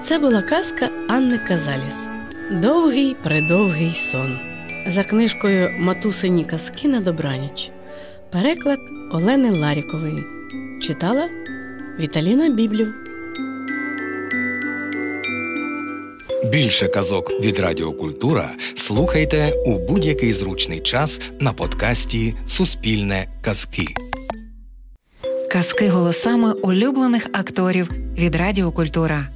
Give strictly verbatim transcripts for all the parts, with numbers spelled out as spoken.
Це була казка Анни Казаліс «Довгий-предовгий сон» за книжкою «Матусині казки на добраніч». Переклад Олени Ларікової. Читала Віталіна Біблів. Більше казок від Радіо Культура слухайте у будь-який зручний час на подкасті «Суспільне казки». Казки голосами улюблених акторів від Радіо Культура.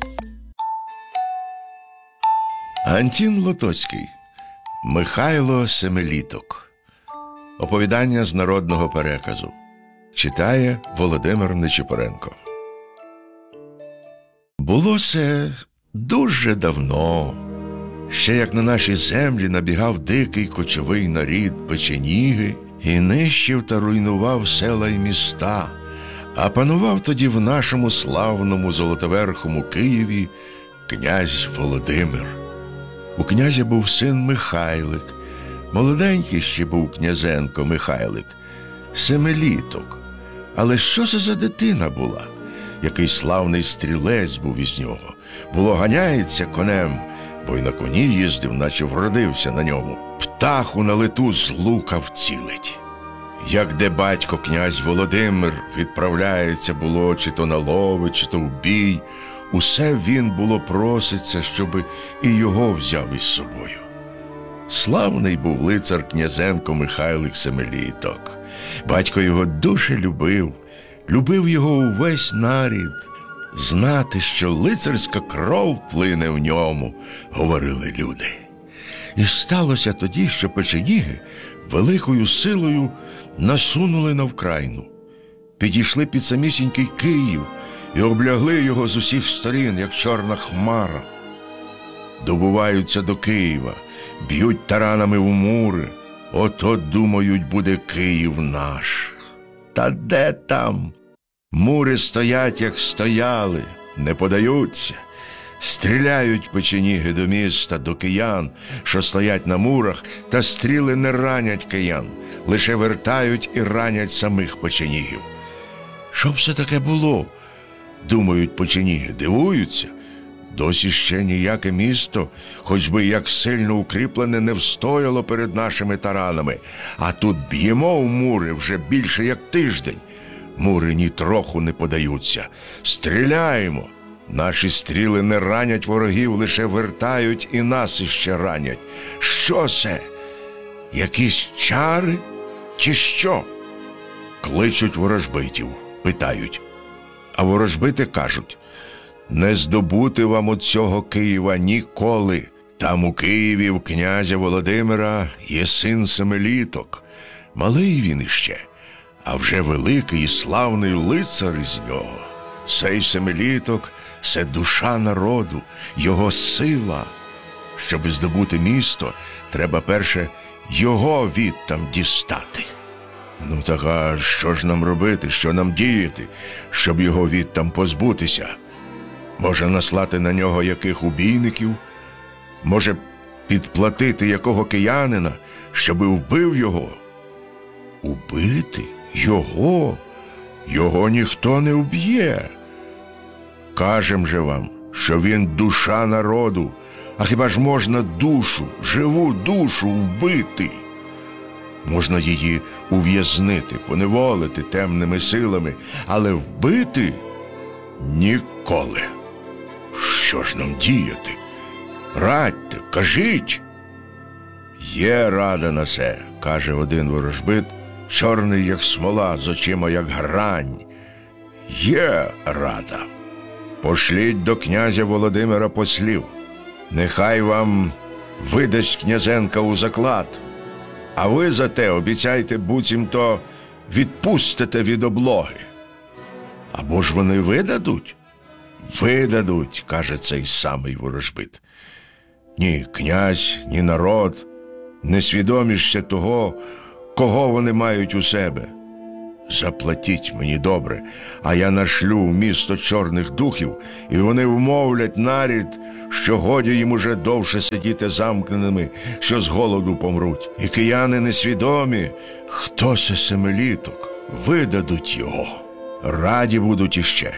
Антін Лотоцький. Михайло Семиліток. Оповідання з народного переказу. Читає Володимир Нечипоренко. Було це дуже давно. Ще як на наші землі набігав дикий кочовий нарід печеніги і нищив та руйнував села й міста, а панував тоді в нашому славному золотоверхому Києві князь Володимир. У князя був син Михайлик, молоденький ще був князенко Михайлик, Семиліток. Але що це за дитина була? Який славний стрілець був із нього. Було, ганяється конем, бо й на коні їздив, наче вродився на ньому. Птаху на лету з лука вцілить. Як де батько князь Володимир відправляється було чи то на лови, чи то в бій, усе він було проситься, щоби і його взяв із собою. Славний був лицар князенко Михайлик Семиліток. Батько його дуже любив, любив його увесь нарід. Знати, що лицарська кров плине в ньому, говорили люди. І сталося тоді, що печеніги великою силою насунули на Вкрайну. Підійшли під самісінький Київ і облягли його з усіх сторін, як чорна хмара. Добуваються до Києва, б'ють таранами в мури. Ото, думають, буде Київ наш. Та де там? Мури стоять, як стояли, не подаються. Стріляють печеніги до міста, до киян, що стоять на мурах, та стріли не ранять киян, лише вертають і ранять самих печенігів. Що б це таке було? Думають печеніги, дивуються. Досі ще ніяке місто, хоч би як сильно укріплене, не встояло перед нашими таранами. А тут б'ємо в мури вже більше як тиждень. Мури ні троху не подаються. Стріляємо. Наші стріли не ранять ворогів, лише вертають і нас іще ранять. Що це? Якісь чари? Чи що? Кличуть ворожбитів, питають. А ворожбити кажуть: не здобути вам от цього Києва ніколи. Там у Києві в князя Володимира є син Семиліток. Малий він іще, а вже великий і славний лицар із нього. Сей Семиліток – це душа народу, його сила. Щоби здобути місто, треба перше його відтам дістати. Ну так а що ж нам робити, що нам діяти, щоб його відтам позбутися? Може, наслати на нього яких убійників? Може, підплатити якого киянина, щоби вбив його? Убити? Його? Його ніхто не вб'є. Кажем же вам, що він душа народу, а хіба ж можна душу, живу душу вбити? Можна її ув'язнити, поневолити темними силами, але вбити ніколи. Що ж нам діяти? Радьте, кажіть. Є рада на се, каже один ворожбит, чорний, як смола, з очима, як грань. Є рада. Пошліть до князя Володимира послів. Нехай вам видасть князенка у заклад, а ви за те обіцяйте буцімто відпустите від облоги. Або ж вони видадуть? Видадуть, каже цей самий ворожбит. Ні князь, ні народ не свідомі ще того, кого вони мають у себе. Заплатіть мені добре, а я нашлю в місто чорних духів, і вони вмовлять нарід, що годі їм уже довше сидіти замкненими, що з голоду помруть. І кияни несвідомі, хто це Семиліток, видадуть його. Раді будуть іще,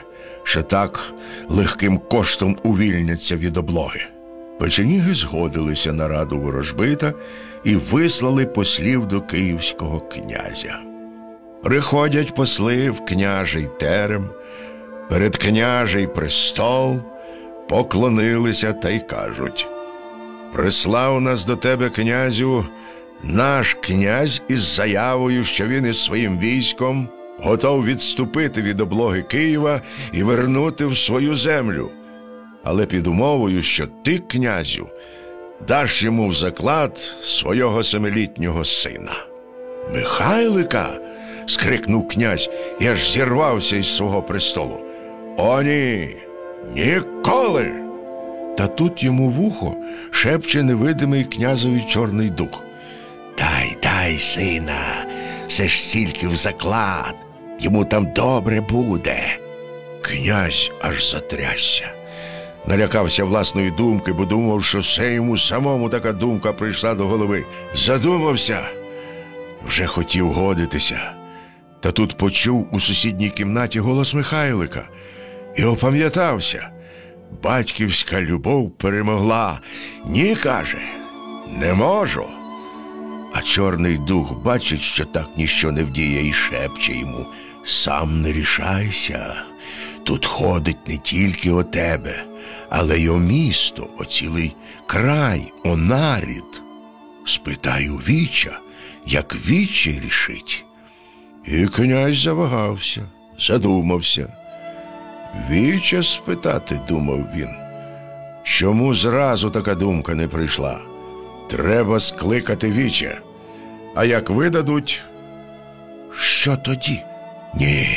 що так легким коштом увільняться від облоги. Печеніги згодилися на раду ворожбита і вислали послів до київського князя. Приходять посли в княжий терем, перед княжий престол, поклонилися та й кажуть: «Прислав нас до тебе, князю, наш князь із заявою, що він із своїм військом готов відступити від облоги Києва і вернути в свою землю, але під умовою, що ти, князю, даш йому в заклад свого семилітнього сина». «Михайлика!» – скрикнув князь і аж зірвався із свого престолу. «О, ні! Ніколи!» Та тут йому в ухо шепче невидимий князеві Чорний Дух: «Дай, дай сина, це ж тільки в заклад, йому там добре буде». Князь аж затрясся. Налякався власної думки, бо думав, що все йому самому така думка прийшла до голови. Задумався, вже хотів годитися. Та тут почув у сусідній кімнаті голос Михайлика і опам'ятався. Батьківська любов перемогла. «Ні, – каже, – не можу». А Чорний Дух бачить, що так ніщо не вдіє, і шепче йому: «Сам не рішайся. Тут ходить не тільки о тебе, але й о місто, о цілий край, о нарід. Спитай у Віча, як Віче рішить». І князь завагався, задумався. Віча спитати, думав він. Чому зразу така думка не прийшла? Треба скликати Віча. А як видадуть, що тоді? Ні.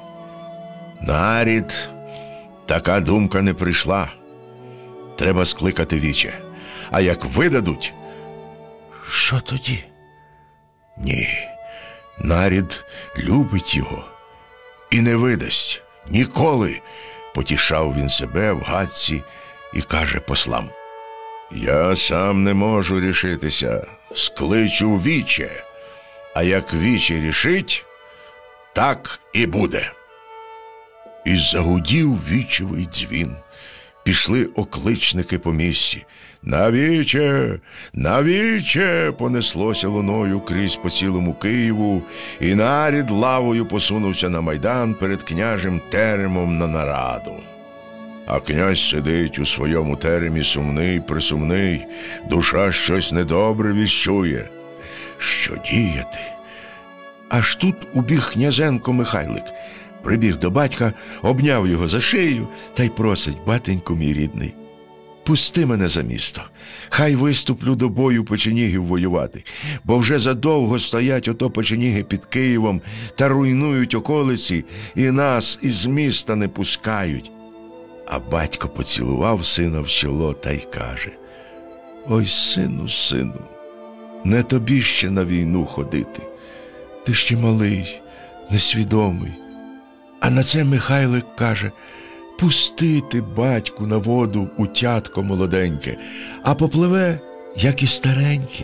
Нарід, така думка не прийшла. Треба скликати Віча. А як видадуть, що тоді? Ні. Нарід любить його і не видасть. Ніколи, потішав він себе в гадці і каже послам: «Я сам не можу рішитися, скличу Віче, а як Віче рішить, так і буде». І загудів вічевий дзвін. Пішли окличники по місті. «На Віче! На Віче!» понеслося луною крізь по цілому Києву, і нарід лавою посунувся на майдан перед княжим теремом на нараду. А князь сидить у своєму теремі сумний, присумний, душа щось недобре віщує. Що діяти? Аж тут убіг князенко Михайлик. Прибіг до батька, обняв його за шию та й просить: «Батеньку мій рідний, пусти мене за місто, хай виступлю до бою печенігів воювати, бо вже задовго стоять ото печеніги під Києвом та руйнують околиці, і нас із міста не пускають». А батько поцілував сина в чоло та й каже: «Ой, сину, сину, не тобі ще на війну ходити, ти ще малий, несвідомий». А на це Михайлик каже: «Пустити, батьку, на воду утятко молоденьке, а попливе, як і стареньке».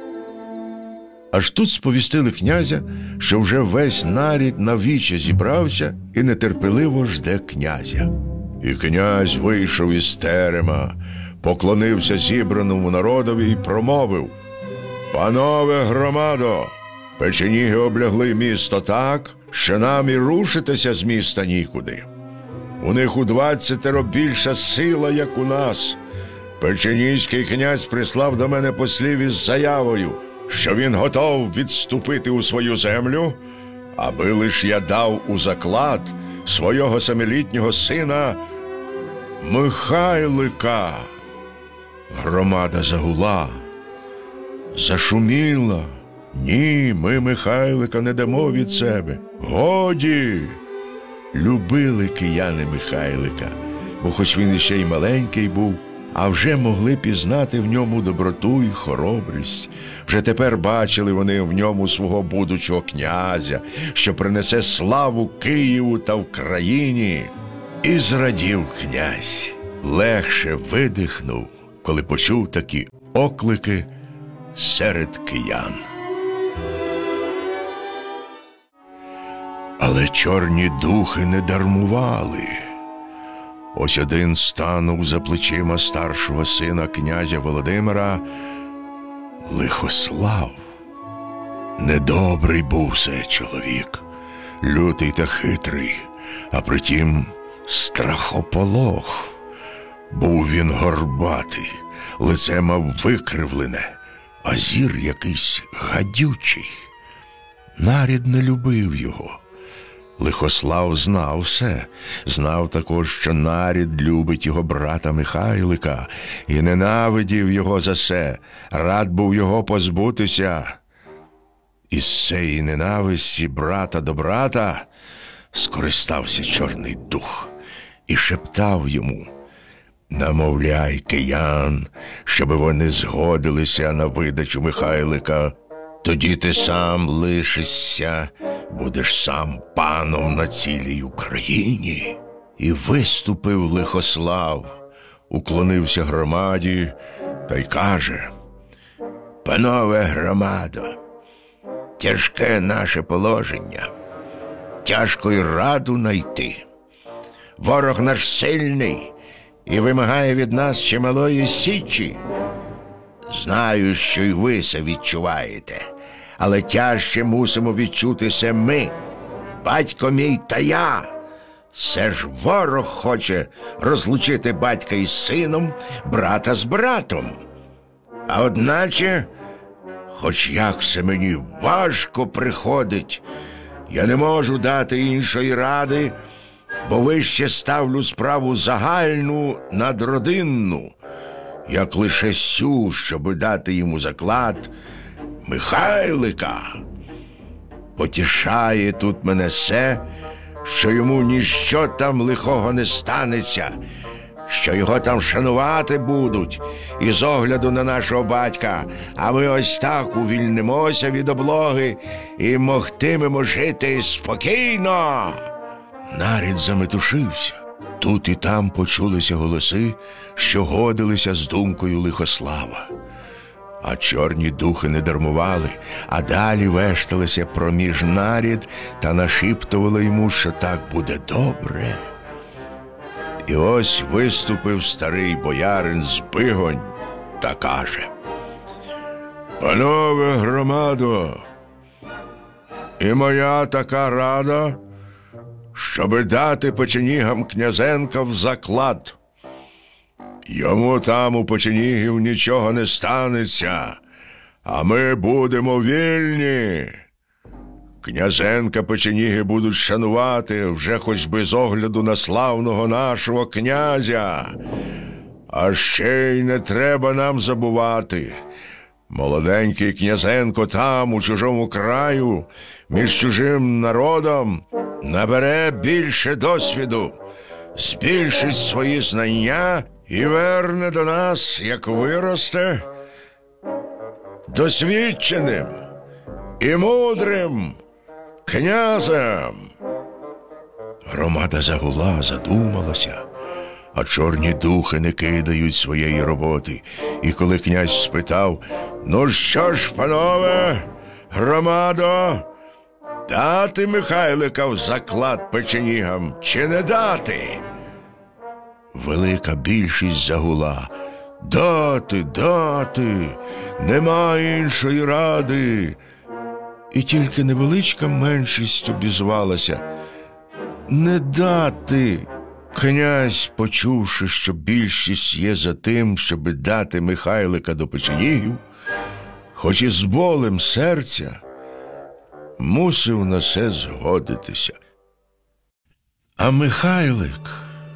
Аж тут сповістили князя, що вже весь нарід на Віче зібрався і нетерпеливо жде князя. І князь вийшов із терема, поклонився зібраному народові і промовив: «Панове громадо, печеніги облягли місто так, що нам і рушитися з міста нікуди. У них у двадцятеро більша сила, як у нас. Печенізький князь прислав до мене послів із заявою, що він готов відступити у свою землю, аби лиш я дав у заклад свого семилітнього сина Михайлика». Громада загула, зашуміла. «Ні, ми Михайлика не дамо від себе. Годі!» Любили кияни Михайлика, бо хоч він іще й маленький був, а вже могли пізнати в ньому доброту й хоробрість. Вже тепер бачили вони в ньому свого будучого князя, що принесе славу Києву та в країні. І зрадів князь, легше видихнув, коли почув такі оклики серед киян. Але чорні духи не дармували. Ось один станув за плечима старшого сина князя Володимира – Лихослав. Недобрий був це чоловік, лютий та хитрий, а притім страхополох. Був він горбатий, лице мав викривлене, а зір якийсь гадючий. Нарід не любив його. Лихослав знав все, знав також, що нарід любить його брата Михайлика і ненавидів його за це, рад був його позбутися. Із цієї ненависті брата до брата скористався Чорний дух і шептав йому: намовляй киян, щоби вони згодилися на видачу Михайлика, тоді ти сам лишишся, будеш сам паном на цілій Україні. І виступив Лихослав, уклонився громаді та й каже: панове громадо, тяжке наше положення, тяжко й раду найти. Ворог наш сильний і вимагає від нас чималої січі. Знаю, що й ви це відчуваєте, але тяжче мусимо відчути ми, батько мій та я. Все ж ворог хоче розлучити батька із сином, брата з братом. А одначе, хоч як це мені важко приходить, я не можу дати іншої ради, бо вище ставлю справу загальну над родинну, як лише сю, щоб дати йому заклад Михайлика. Потішає тут мене се, що йому ніщо там лихого не станеться, що його там шанувати будуть із огляду на нашого батька, а ми ось так увільнимося від облоги і могтимемо жити спокійно. Нарід заметушився. Тут і там почулися голоси, що годилися з думкою Лихослава. А чорні духи не дармували, а далі вешталися проміж нарід та нашіптували йому, що так буде добре. І ось виступив старий боярин Збигонь та каже: панове громадо, і моя така рада, щоби дати печенігам Князенка в заклад. Йому там у печенігів нічого не станеться, а ми будемо вільні. Князенка печеніги будуть шанувати вже хоч би з огляду на славного нашого князя. А ще й не треба нам забувати: молоденький Князенко там, у чужому краю, між чужим народом, набере більше досвіду, збільшить свої знання і верне до нас, як виросте, досвідченим і мудрим князем. Громада загула, задумалася, а чорні духи не кидають своєї роботи. І коли князь спитав: ну що ж, панове, громадо, дати Михайлика в заклад печенігам чи не дати? Велика більшість загула: дати, дати, нема іншої ради. І тільки невеличка меншість обізвалася: не дати. Князь, почувши, що більшість є за тим, щоби дати Михайлика до печенігів, хоч і з болем серця, мусив на це згодитися. А Михайлик,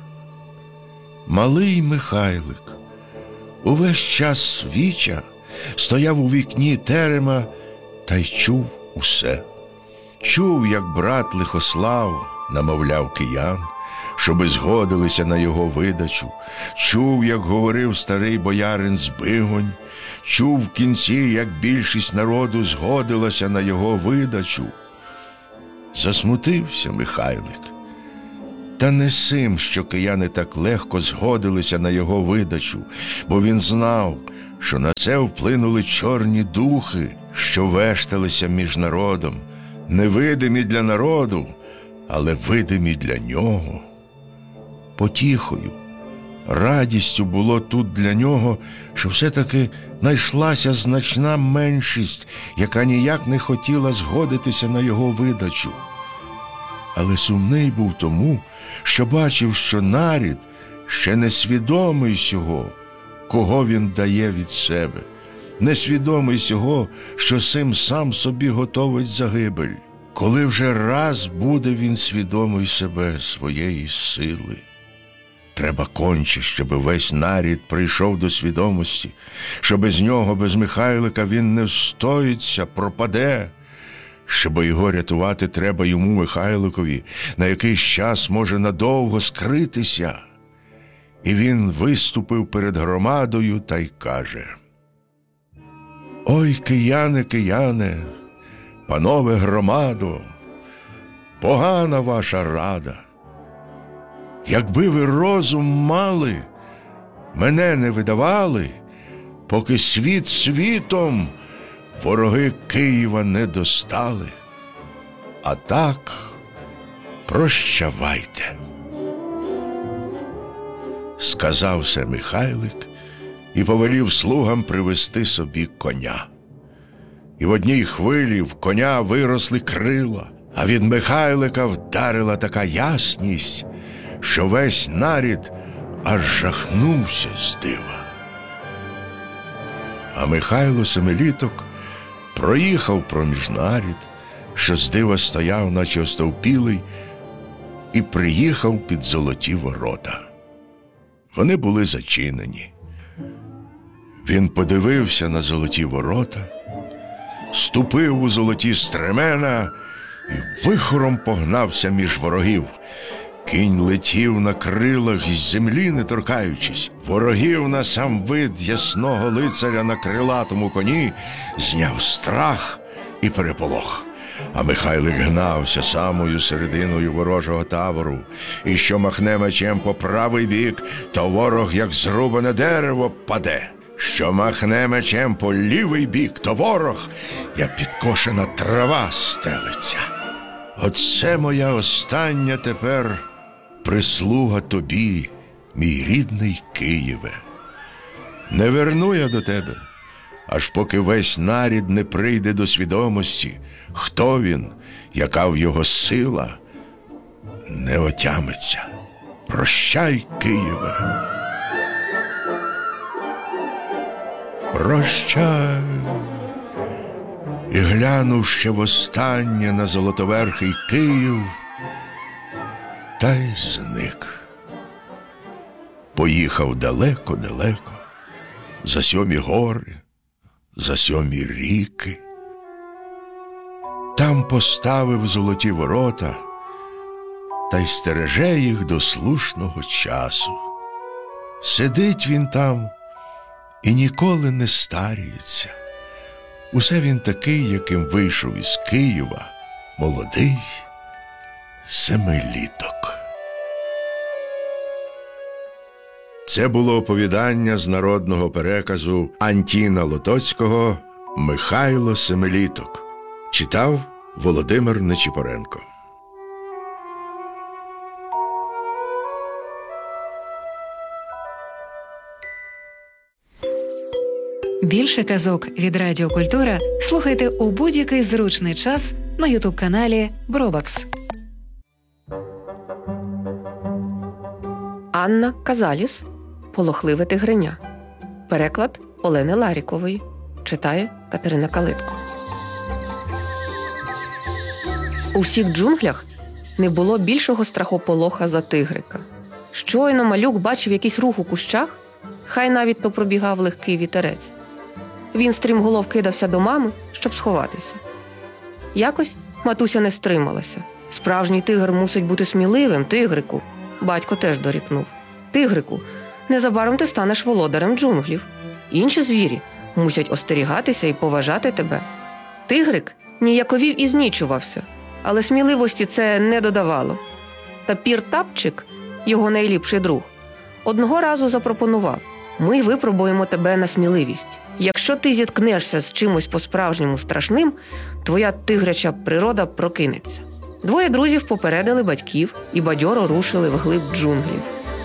малий Михайлик, увесь час віча стояв у вікні терема та й чув усе. Чув, як брат Лихослав намовляв киян, щоби згодилися на його видачу. Чув, як говорив старий боярин Збигонь. Чув в кінці, як більшість народу згодилася на його видачу. Засмутився Михайлик. Та не сим, що кияни так легко згодилися на його видачу, бо він знав, що на це вплинули чорні духи, що вешталися між народом, невидимі для народу, але видимі для нього. потіхою. Радістю було тут для нього, що все-таки знайшлася значна меншість, яка ніяк не хотіла згодитися на його видачу. Але сумний був тому, що бачив, що нарід ще несвідомий сього, кого він дає від себе, несвідомий сього, що сим сам собі готовить загибель. Коли вже раз буде він свідомий себе, своєї сили. Треба конче, щоби весь нарід прийшов до свідомості, що без нього, без Михайлика він не встоїться, пропаде. Щоби його рятувати, треба йому, Михайликові, на якийсь час може надовго скритися. І він виступив перед громадою та й каже: «Ой, кияне, кияне, панове громадо, погана ваша рада. Якби ви розум мали, мене не видавали, поки світ світом вороги Києва не достали. А так, прощавайте». Сказав все Михайлик і повелів слугам привести собі коня. І в одній хвилі в коня виросли крила, а від Михайлика вдарила така ясність, що весь нарід аж жахнувся з дива. А Михайло Семиліток проїхав проміж нарід, що з дива стояв, наче остовпілий, і приїхав під золоті ворота. Вони були зачинені. Він подивився на золоті ворота, ступив у золоті стремена і вихором погнався між ворогів. Кінь летів на крилах із землі, не торкаючись. Ворогів на сам вид ясного лицаря на крилатому коні зняв страх і переполох. А Михайлик гнався самою серединою ворожого табору, і що махне мечем по правий бік, то ворог, як зрубане дерево, паде. Що махне мечем по лівий бік, то ворог, як підкошена трава, стелиться. Оце моя остання тепер прислуга тобі, мій рідний Києве. Не верну я до тебе, аж поки весь нарід не прийде до свідомості, хто він, яка в його сила, не отямиться. Прощай, Києве. Прощай. І глянув ще востаннє на золотоверхий Київ, та й зник. Поїхав далеко-далеко, за сьомі гори, за сьомі ріки. Там поставив золоті ворота, та й стереже їх до слушного часу. Сидить він там і ніколи не старіється. Усе він такий, яким вийшов із Києва, молодий Семиліток. Це було оповідання з народного переказу Антіна Лотоцького «Михайло Семиліток». Читав Володимир Нечіпоренко. Більше казок від Радіо Культура слухайте у будь-який зручний час на ютуб-каналі Бробакс. Анна Казаліс «Полохливе тигриня». Переклад Олени Ларікової. Читає Катерина Калитко. У всіх джунглях не було більшого страхополоха за тигрика. Щойно малюк бачив якийсь рух у кущах, хай навіть то пробігав легкий вітерець. Він стрімголов кидався до мами, щоб сховатися. Якось матуся не стрималася. Справжній тигр мусить бути сміливим, тигрику. Батько теж дорікнув. Тигрику, незабаром ти станеш володарем джунглів. Інші звірі мусять остерігатися і поважати тебе. Тигрик ніяковів і знічувався, але сміливості це не додавало. Тапір Тапчик, його найліпший друг, одного разу запропонував: ми випробуємо тебе на сміливість. Якщо ти зіткнешся з чимось по-справжньому страшним, твоя тигряча природа прокинеться. Двоє друзів попередили батьків і бадьоро рушили вглиб джунглів.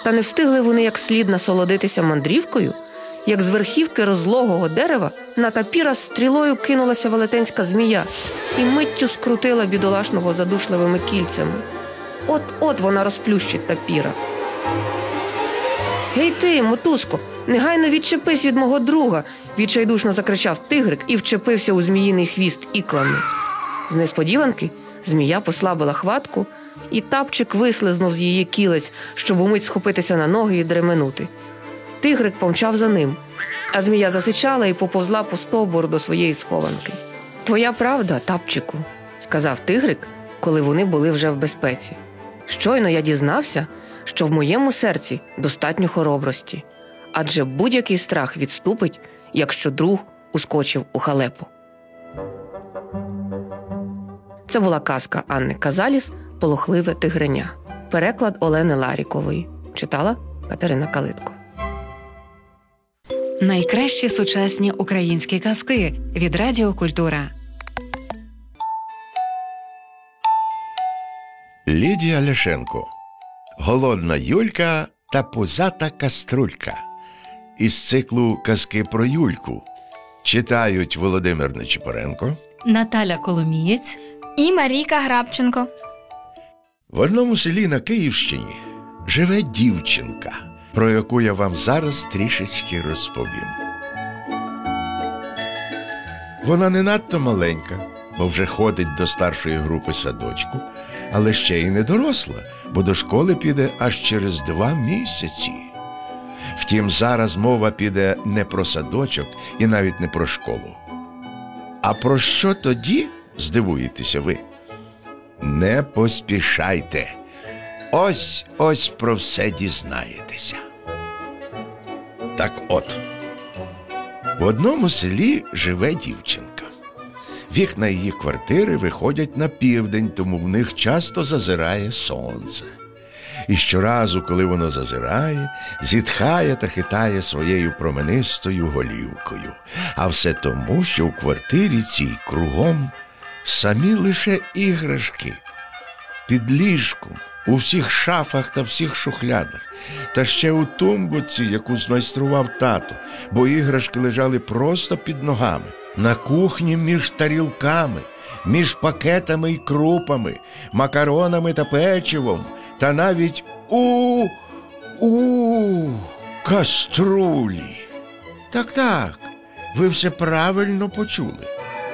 Та не встигли вони як слід насолодитися мандрівкою, як з верхівки розлогого дерева на тапіра стрілою кинулася велетенська змія і миттю скрутила бідолашного задушливими кільцями. От-от вона розплющить тапіра. «Гей ти, мотузко, негайно відчепись від мого друга!» – відчайдушно закричав тигрик і вчепився у зміїний хвіст іклами. З несподіванки змія послабила хватку, і тапчик вислизнув з її кілець, щоб умить схопитися на ноги і дременути. Тигрик помчав за ним, а змія засичала і поповзла по стовбуру до своєї схованки. «Твоя правда, тапчику», – сказав тигрик, коли вони були вже в безпеці. «Щойно я дізнався, що в моєму серці достатньо хоробрості, адже будь-який страх відступить, якщо друг ускочив у халепу». Це була казка Анни Казаліс «Полохливе тигреня». Переклад Олени Ларікової. Читала Катерина Калитко. Найкращі сучасні українські казки від Радіо Культура. Лідія Ляшенко. Голодна Юлька та пузата каструлька. Із циклу «Казки про Юльку» читають Володимир Нечипоренко, Наталя Коломієць і Марійка Грабченко. В одному селі на Київщині живе дівчинка, про яку я вам зараз трішечки розповім. Вона не надто маленька, бо вже ходить до старшої групи садочку, але ще й не доросла, бо до школи піде аж через два місяці. Втім, зараз мова піде не про садочок і навіть не про школу. А про що тоді, здивуєтеся ви? Не поспішайте. Ось-ось про все дізнаєтеся. Так от, в одному селі живе дівчинка. Вікна її квартири виходять на південь, тому в них часто зазирає сонце. І щоразу, коли воно зазирає, зітхає та хитає своєю променистою голівкою. А все тому, що в квартирі цій кругом самі лише іграшки. Під ліжком, у всіх шафах та всіх шухлядах, та ще у тумбочці, яку змайстрував тато, бо іграшки лежали просто під ногами. На кухні між тарілками, між пакетами й крупами, макаронами та печивом, та навіть у у каструлі. Так-так, ви все правильно почули.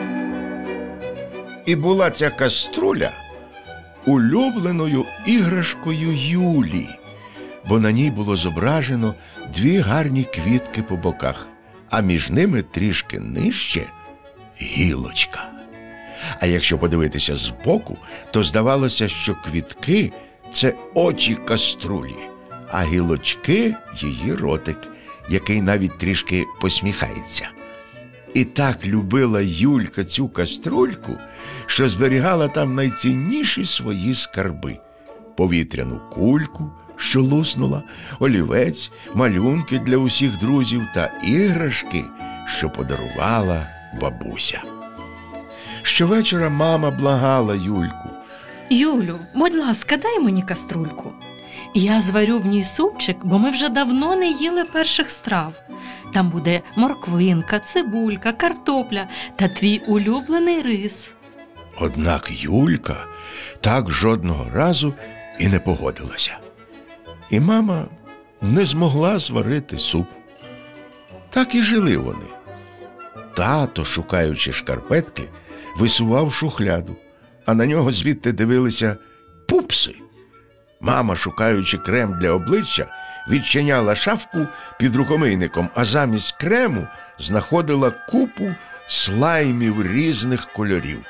І була ця каструля улюбленою іграшкою Юлі, бо на ній було зображено дві гарні квітки по боках, а між ними трішки нижче гілочка. А якщо подивитися збоку, то здавалося, що квітки – це очі каструлі, а гілочки – її ротик, який навіть трішки посміхається. І так любила Юлька цю каструльку, що зберігала там найцінніші свої скарби – повітряну кульку, що луснула, олівець, малюнки для усіх друзів та іграшки, що подарувала бабуся. Щовечора мама благала Юльку: Юлю, будь ласка, дай мені каструльку. Я зварю в ній супчик, бо ми вже давно не їли перших страв. Там буде морквинка, цибулька, картопля та твій улюблений рис. Однак Юлька так жодного разу і не погодилася. І мама не змогла зварити суп. Так і жили вони. Тато, шукаючи шкарпетки, висував шухляду, а на нього звідти дивилися пупси. Мама, шукаючи крем для обличчя, відчиняла шафку під рукомийником, а замість крему знаходила купу слаймів різних кольорів.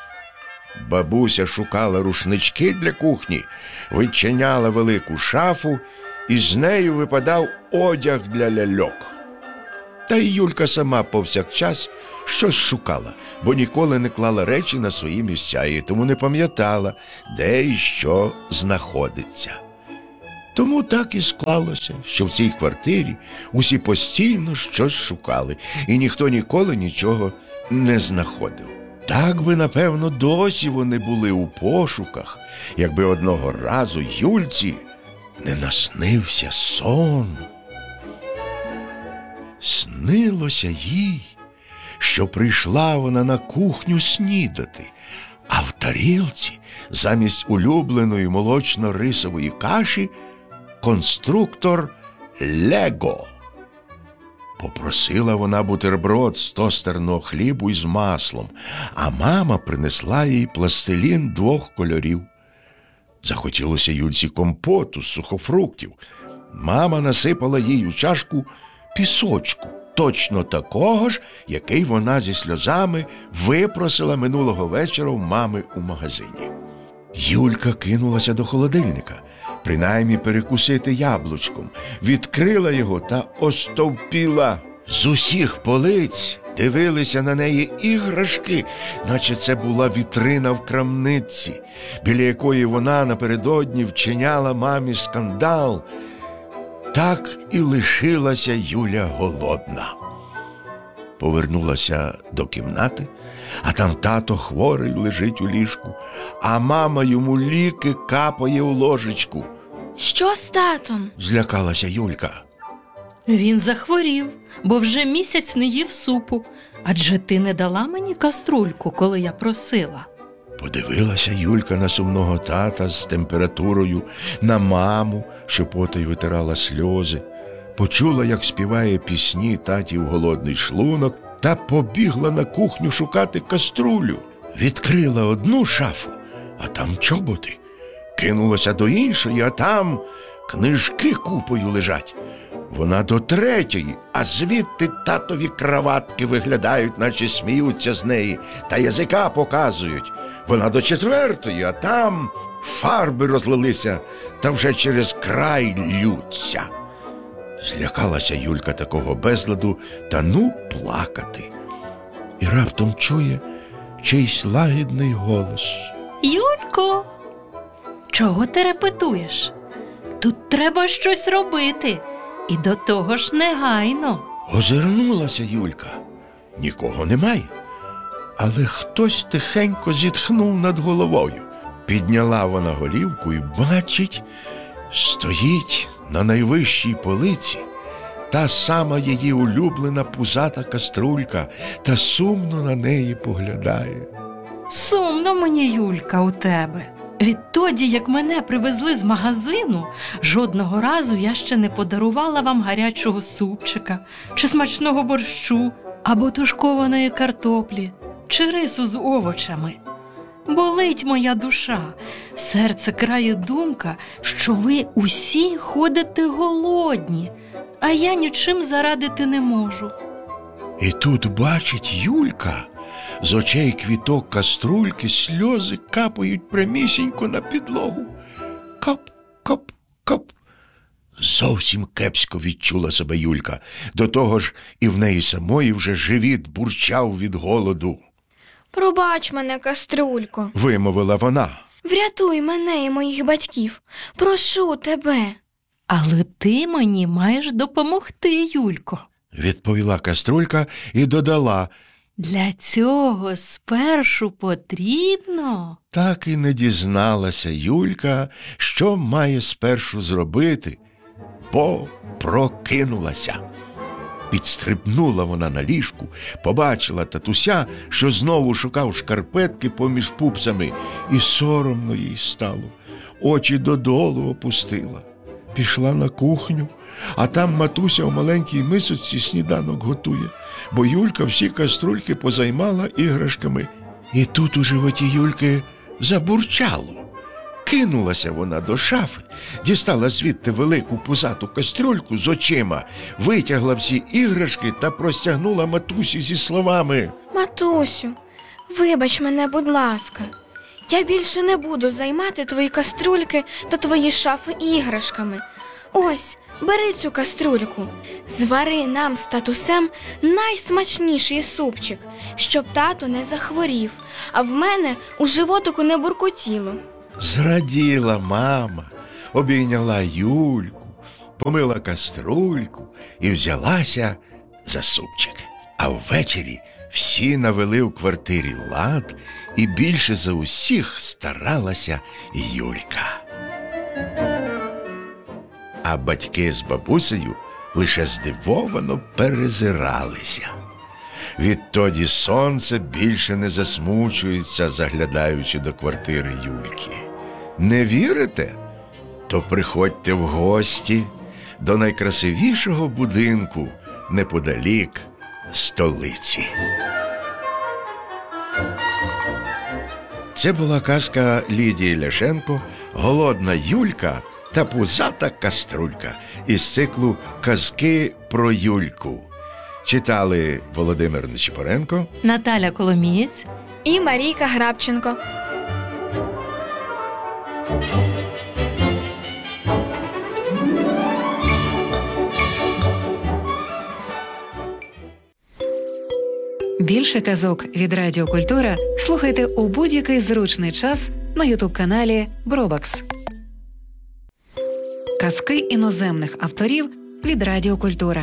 Бабуся шукала рушнички для кухні, відчиняла велику шафу, і з нею випадав одяг для ляльок. Та й Юлька сама повсякчас щось шукала, бо ніколи не клала речі на свої місця і тому не пам'ятала, де і що знаходиться. Тому так і склалося, що в цій квартирі усі постійно щось шукали, і ніхто ніколи нічого не знаходив. Так би, напевно, досі вони були у пошуках, якби одного разу Юльці не наснився сон. Снилося їй, що прийшла вона на кухню снідати, а в тарілці замість улюбленої молочно-рисової каші конструктор Лего. Попросила вона бутерброд з тостерного хлібу із маслом, а мама принесла їй пластилін двох кольорів. Захотілося Юльці компоту з сухофруктів. Мама насипала їй у чашку пісочку, точно такого ж, який вона зі сльозами випросила минулого вечора в мами у магазині. Юлька кинулася до холодильника, принаймні перекусити яблучком, відкрила його та остовпіла. З усіх полиць дивилися на неї іграшки, наче це була вітрина в крамниці, біля якої вона напередодні вчиняла мамі скандал. Так і лишилася Юля голодна. Повернулася до кімнати, а там тато хворий лежить у ліжку, а мама йому ліки капає у ложечку. Що з татом? Злякалася Юлька. Він захворів, бо вже місяць не їв супу. Адже ти не дала мені каструльку, коли я просила. Подивилася Юлька на сумного тата з температурою, на маму, що потай витирала сльози, почула, як співає пісні татів голодний шлунок, та побігла на кухню шукати каструлю. Відкрила одну шафу, а там чоботи. Кинулася до іншої, а там книжки купою лежать. Вона до третьої, а звідти татові краватки виглядають, наче сміються з неї, та язика показують. Вона до четвертої, а там фарби розлилися, та вже через край ллються. Злякалася Юлька такого безладу, та ну плакати. І раптом чує чийсь лагідний голос. Юлько, чого ти репетуєш? Тут треба щось робити. І до того ж негайно. Озирнулася Юлька. Нікого немає. Але хтось тихенько зітхнув над головою. Підняла вона голівку і бачить, стоїть на найвищій полиці та сама її улюблена пузата каструлька, та сумно на неї поглядає. Сумно мені, Юлька, у тебе. Відтоді, як мене привезли з магазину, жодного разу я ще не подарувала вам гарячого супчика, чи смачного борщу, або тушкованої картоплі, чи рису з овочами. Болить моя душа, серце крає думка, що ви усі ходите голодні, а я нічим зарадити не можу. І тут бачить Юлька, з очей квіток каструльки сльози капають прямісінько на підлогу. Кап, кап, кап. Зовсім кепсько відчула себе Юлька. До того ж і в неї самої вже живіт бурчав від голоду. Пробач мене, каструлько. Вимовила вона. Врятуй мене і моїх батьків. Прошу тебе. Але ти мені маєш допомогти, Юлько. Відповіла каструлька і додала. Для цього спершу потрібно... Так і не дізналася Юлька, що має спершу зробити, бо прокинулася. Підстрибнула вона на ліжку, побачила татуся, що знову шукав шкарпетки поміж пупсами, і соромно їй стало. Очі додолу опустила. Пішла на кухню, а там матуся у маленькій мисочці сніданок готує, бо Юлька всі каструльки позаймала іграшками. І тут у животі Юльки забурчало. Кинулася вона до шафи, дістала звідти велику пузату кастрюльку з очима, витягла всі іграшки та простягнула матусі зі словами: Матусю, вибач мене, будь ласка. Я більше не буду займати твої каструльки та твої шафи іграшками. Ось, бери цю каструльку. Звари нам з татусем найсмачніший супчик, щоб тато не захворів, а в мене у животику не буркотіло. Зраділа мама, обійняла Юльку, помила каструльку і взялася за супчик. А ввечері всі навели в квартирі лад, і більше за усіх старалася Юлька. а батьки з бабусею лише здивовано перезиралися. Відтоді сонце більше не засмучується, заглядаючи до квартири Юльки. Не вірите? То приходьте в гості до найкрасивішого будинку неподалік столиці. Це була казка Лідії Ляшенко «Голодна Юлька та пузата каструлька» із циклу «Казки про Юльку». Читали Володимир Нечипоренко, Наталя Коломієць І Марійка Грабченко. Більше казок від Радіо Культура слухайте у будь-який зручний час на ютуб-каналі Бробакс. Казки іноземних авторів від Радіо Культура.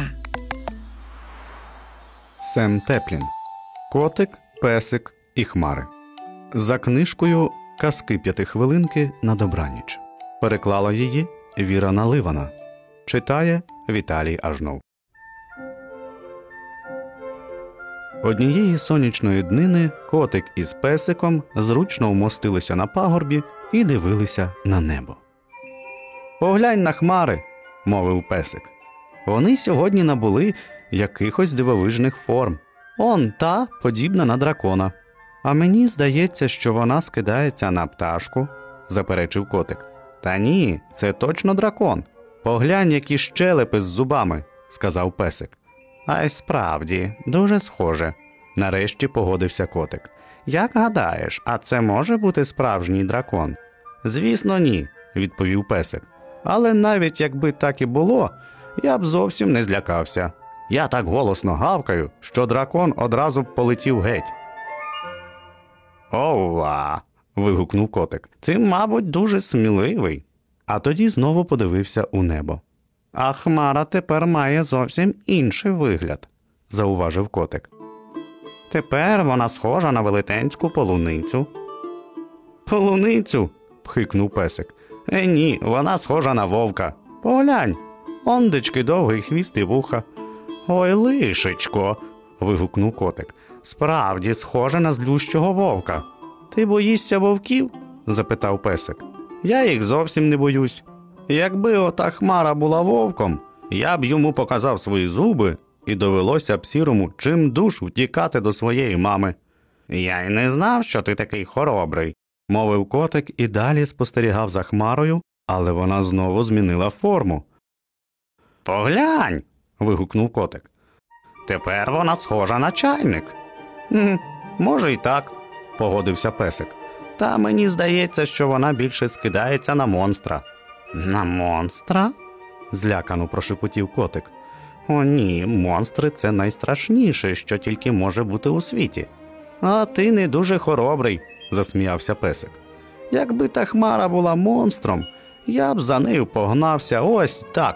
Сем Теплін. Котик, песик і хмари. За книжкою «Казки п'ятихвилинки на добраніч». Переклала її Віра Наливана. Читає Віталій Ажнов. Однієї сонячної днини котик із песиком зручно вмостилися на пагорбі і дивилися на небо. «Поглянь на хмари», – мовив песик. «Вони сьогодні набули якихось дивовижних форм. Он та подібна на дракона. А мені здається, що вона скидається на пташку», – заперечив котик. «Та ні, це точно дракон. Поглянь, які щелепи з зубами», – сказав песик. «А й справді, дуже схоже», – нарешті погодився котик. «Як гадаєш, а це може бути справжній дракон?» «Звісно, ні», – відповів песик. «Але навіть якби так і було, я б зовсім не злякався. Я так голосно гавкаю, що дракон одразу б полетів геть». «Ова!» – вигукнув котик. «Ти, мабуть, дуже сміливий». А тоді знову подивився у небо. «А хмара тепер має зовсім інший вигляд», – зауважив котик. «Тепер вона схожа на велетенську полуницю». «Полуницю?» – пхикнув песик. «Е, ні, вона схожа на вовка. Поглянь, ондечки довгий хвіст і вуха». «Ой, лишечко!» – вигукнув котик. «Справді схожа на злющого вовка». «Ти боїшся вовків?» – запитав песик. «Я їх зовсім не боюсь. Якби ота хмара була вовком, я б йому показав свої зуби і довелося б сірому чим душ втікати до своєї мами». «Я й не знав, що ти такий хоробрий», – мовив котик і далі спостерігав за хмарою, але вона знову змінила форму. «Поглянь!» – вигукнув котик. «Тепер вона схожа на чайник». «Хм, може й так», – погодився песик. «Та мені здається, що вона більше скидається на монстра». «На монстра?» – злякано прошепотів котик. «О ні, монстри – це найстрашніше, що тільки може бути у світі». «А ти не дуже хоробрий», – засміявся песик. «Якби та хмара була монстром, я б за нею погнався ось так».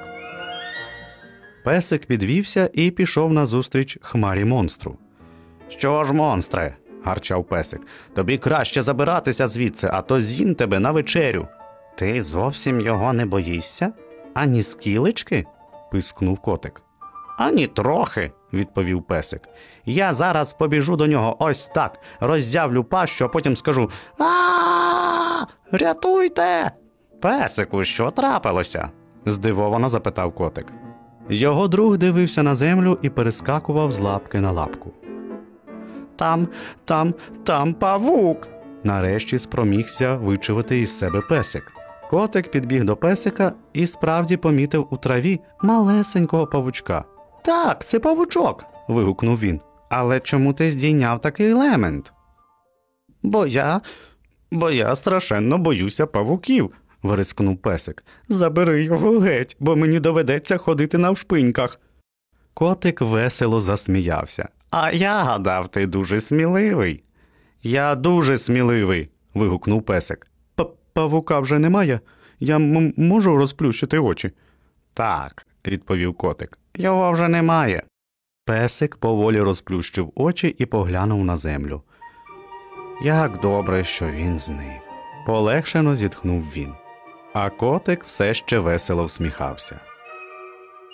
Песик підвівся і пішов назустріч хмарі монстру. «Що ж, монстре?» – гарчав песик. «Тобі краще забиратися звідси, а то з'їм тебе на вечерю». «Ти зовсім його не боїшся? Ані скілечки?» – пискнув котик. «Ані трохи», – відповів песик. «Я зараз побіжу до нього ось так, роззявлю пащу, а потім скажу: «А-а-а! Рятуйте!» «Песику, що трапилося?» – здивовано запитав котик. Його друг дивився на землю і перескакував з лапки на лапку. «Там, там, там павук!» – нарешті спромігся вичавити із себе песик. Котик підбіг до песика і справді помітив у траві малесенького павучка. «Так, це павучок!» – вигукнув він. «Але чому ти здійняв такий лемент?» «Бо я... бо я страшенно боюся павуків!» – вирискнув песик. «Забери його геть, бо мені доведеться ходити навшпиньках». Котик весело засміявся. «А я гадав, ти дуже сміливий». «Я дуже сміливий!» – вигукнув песик. «Павука вже немає? Я м- можу розплющити очі?» «Так», – відповів котик, – «його вже немає». Песик поволі розплющив очі і поглянув на землю. Як добре, що він зник. Полегшено зітхнув він. А котик все ще весело всміхався.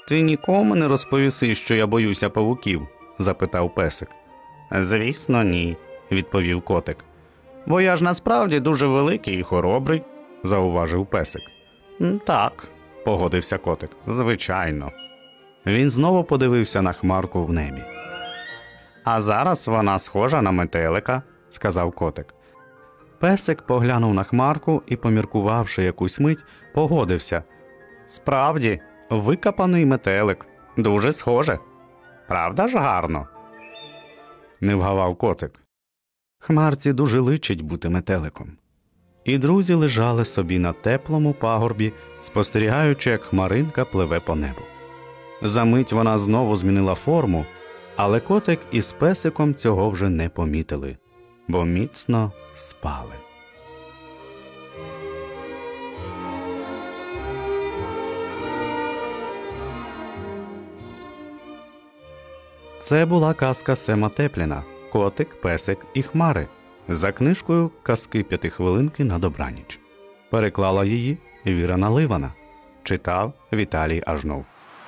Ти нікому не розповіси, що я боюся павуків? Запитав песик. Звісно, ні, відповів котик. Бо я ж насправді дуже великий і хоробрий, зауважив песик. Так, погодився котик, звичайно. Він знову подивився на хмарку в небі. А зараз вона схожа на метелика, сказав котик. Песик поглянув на хмарку і, поміркувавши якусь мить, погодився. Справді, викопаний метелик, дуже схоже. Правда ж гарно? Не вгавав котик. Хмарці дуже личить бути метеликом. І друзі лежали собі на теплому пагорбі, спостерігаючи, як хмаринка пливе по небу. Замить вона знову змінила форму, але котик із песиком цього вже не помітили, бо міцно спали. Це була казка Сема Тепліна «Котик, песик і хмари» за книжкою «Казки п'ятихвилинки на добраніч». Переклала її Віра Наливана. Читав Віталій Ажнов.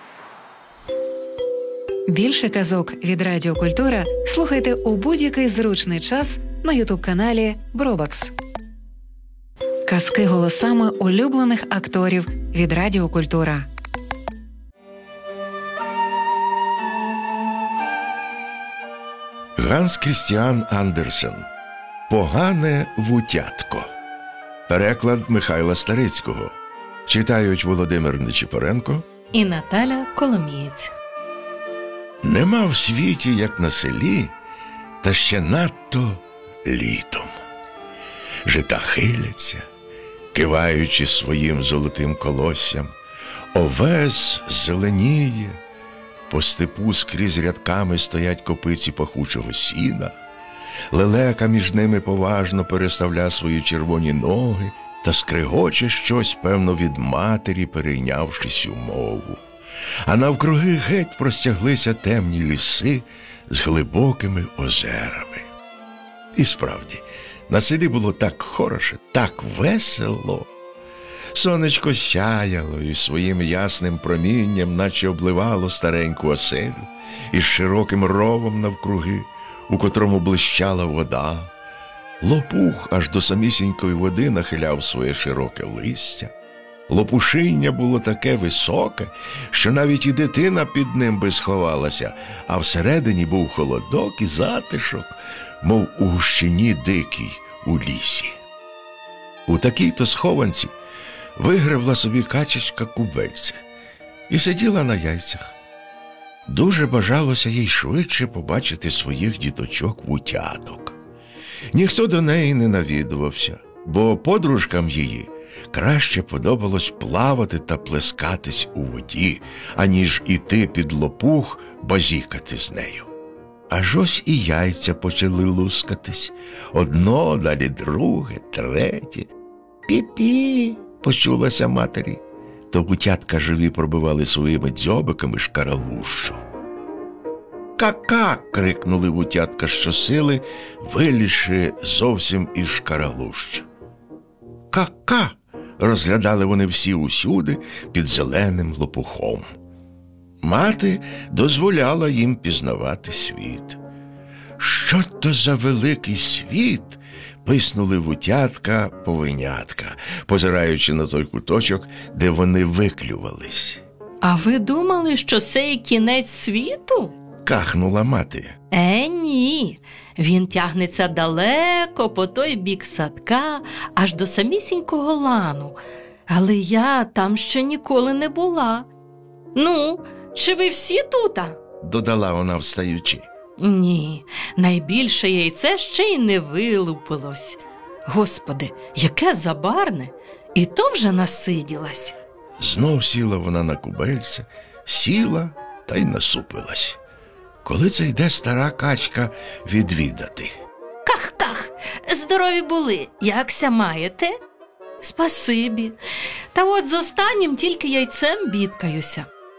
Більше казок від Радіо Культура слухайте у будь-який зручний час на ютуб-каналі Бробакс. Казки голосами улюблених акторів від Радіо Культура. Ганс Крістіан Андерсен. Погане вутятко. Переклад Михайла Старицького. Читають Володимир Нечипоренко І Наталя Коломієць. Нема в світі, як на селі, та ще надто літом. Жита хиляться, киваючи своїм золотим колоссям, овес зеленіє, по степу скрізь рядками стоять копиці пахучого сіна, лелека між ними поважно переставля свої червоні ноги та скригоче щось, певно, від матері, перейнявшись у мову. А навкруги геть простяглися темні ліси з глибокими озерами. І справді, на селі було так хороше, так весело. Сонечко сяяло і своїм ясним промінням наче обливало стареньку оселю із широким ровом навкруги, у котрому блищала вода. Лопух аж до самісінької води нахиляв своє широке листя. Лопушиння було таке високе, що навіть і дитина під ним би сховалася, а всередині був холодок і затишок, мов у гущині дикій у лісі. У такій-то схованці вигребла собі качечка кубельце і сиділа на яйцях. Дуже бажалося їй швидше побачити своїх діточок-вутяток. Ніхто до неї не навідувався, бо подружкам її краще подобалось плавати та плескатись у воді, аніж іти під лопух базікати з нею. Аж ось і яйця почали лускатись. Одно, далі друге, третє. «Пі-пі!» – почулася матері. То вутятка живі пробивали своїми дзьобиками шкаралущу. «Ка-ка!» – крикнули вутятка щосили, вилізши зовсім із шкаралущ. «Ка-ка!» – розглядали вони всі усюди під зеленим лопухом. Мати дозволяла їм пізнавати світ. «Що то за великий світ?» – писнули вутятка повинятка, позираючи на той куточок, де вони виклювались. А ви думали, що це і кінець світу? Кахнула мати. Е, ні. Він тягнеться далеко по той бік садка, аж до самісінького лану. Але я там ще ніколи не була. Ну, чи ви всі тута? Додала вона, встаючи. Ні, найбільше яйце ще й не вилупилось. Господи, яке забарне, і то вже насиділась. Знов сіла вона на кубельце, сіла та й насупилась. Коли це йде стара качка відвідати? Ках-ках, здорові були, якся маєте? Спасибі. Та от з останнім тільки яйцем бідкаюся.